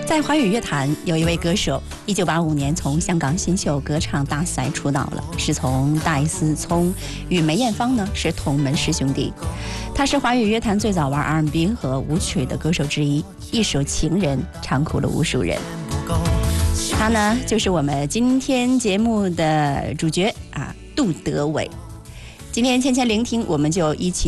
在华语乐坛，有一位歌手，1985年从香港新秀歌唱大赛出道了，是从戴思聪与梅艳芳呢是同门师兄弟。他是华语乐坛最早玩 R&B 和舞曲的歌手之一，一首《情人》唱哭了无数人。他呢就是我们今天节目的主角啊，杜德伟。今天千千聆听，我们就一起